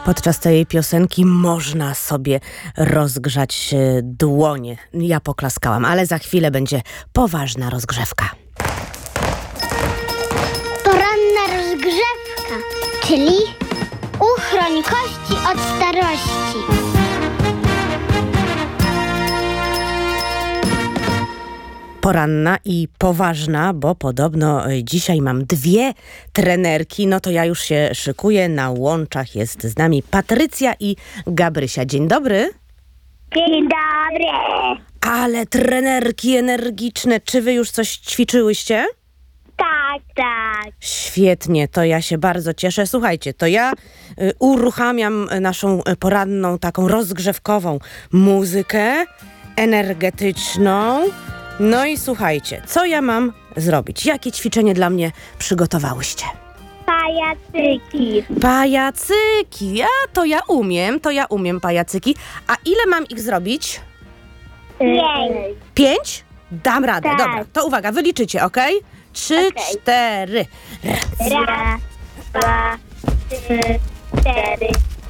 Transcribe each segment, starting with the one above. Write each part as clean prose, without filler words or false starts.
Podczas tej piosenki można sobie rozgrzać dłonie. Ja poklaskałam, ale za chwilę będzie poważna rozgrzewka. Poranna rozgrzewka, czyli uchroń kości od starości. Poranna i poważna, bo podobno dzisiaj mam 2 trenerki. No to ja już się szykuję. Na łączach jest z nami Patrycja i Gabrysia. Dzień dobry. Dzień dobry. Ale trenerki energiczne. Czy wy już coś ćwiczyłyście? Tak, tak. Świetnie, to ja się bardzo cieszę. Słuchajcie, to ja uruchamiam naszą poranną, taką rozgrzewkową muzykę energetyczną. No i słuchajcie, co ja mam zrobić? Jakie ćwiczenie dla mnie przygotowałyście? Pajacyki. Pajacyki. To ja umiem pajacyki. A ile mam ich zrobić? 5. 5? Dam radę, Tak. dobra. To uwaga, wyliczycie, ok? 3, 4. Raz, 2, 3, 4,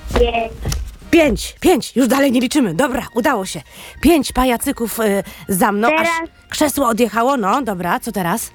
5. 5, już dalej nie liczymy. Dobra, udało się. 5 pajacyków za mną, aż Teraz- krzesło odjechało. No, dobra, co teraz?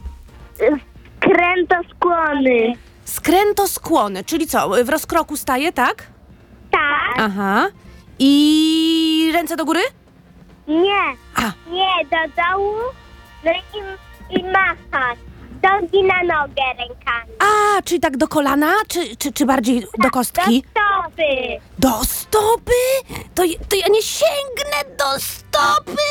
Krętoskłony. Skrętoskłony, czyli co, w rozkroku staję, tak? Tak. Aha. I ręce do góry? Nie. A, Nie, do dołu. No i machać. Nogi na nogę rękami. czyli tak do kolana, czy bardziej do kostki? Do stopy. Do stopy? To ja nie sięgnę do stopy!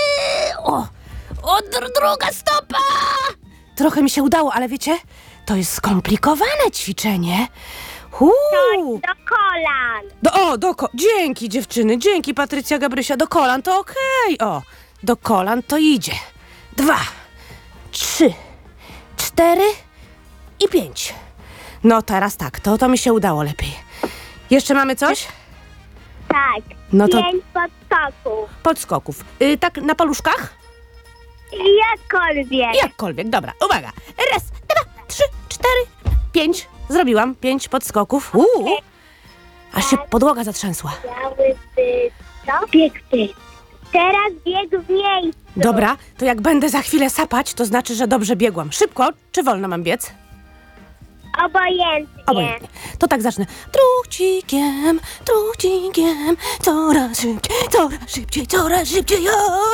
Druga stopa! Trochę mi się udało, ale wiecie, to jest skomplikowane ćwiczenie. Do kolan. Dzięki dziewczyny, dzięki Patrycja, Gabrysia, do kolan to okej. Do kolan to idzie. 2, 3, 4 i 5. No teraz tak, to mi się udało lepiej. Jeszcze mamy coś? Tak. No to- 5 podskoków. Podskoków. Tak na paluszkach? Jakkolwiek. Jakkolwiek, dobra, uwaga. 1, 2, 3, 4, 5. Zrobiłam 5 podskoków. Aż się podłoga zatrzęsła. Miały być co? Biegty. Teraz bieg w miejscu. Dobra, to jak będę za chwilę sapać, to znaczy, że dobrze biegłam. Szybko, czy wolno mam biec? Obojętnie. Obojętnie. To tak zacznę. Truchcikiem, coraz szybciej, coraz szybciej.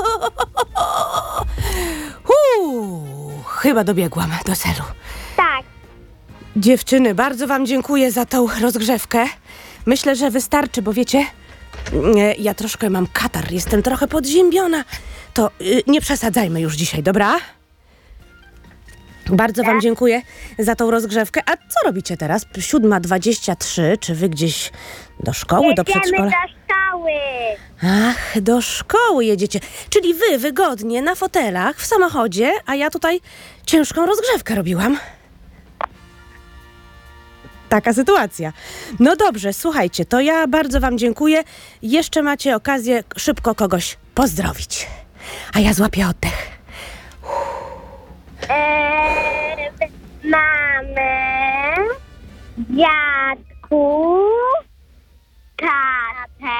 Chyba dobiegłam do celu. Tak. Dziewczyny, bardzo wam dziękuję za tą rozgrzewkę. Myślę, że wystarczy, bo wiecie, ja troszkę mam katar, jestem trochę podziębiona. To nie przesadzajmy już dzisiaj, dobra? Bardzo wam dziękuję za tą rozgrzewkę. A co robicie teraz? 7:23. Czy wy gdzieś do szkoły, do Jedziemy przedszkola? do szkoły. Ach, do szkoły jedziecie. Czyli wy wygodnie na fotelach, w samochodzie, a ja tutaj ciężką rozgrzewkę robiłam. Taka sytuacja. No dobrze, słuchajcie, to ja bardzo wam dziękuję. Jeszcze macie okazję szybko kogoś pozdrowić. A ja złapię oddech. Mamę, dziadku, tatę,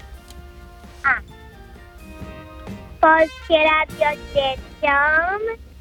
Polskie Radio dzieciom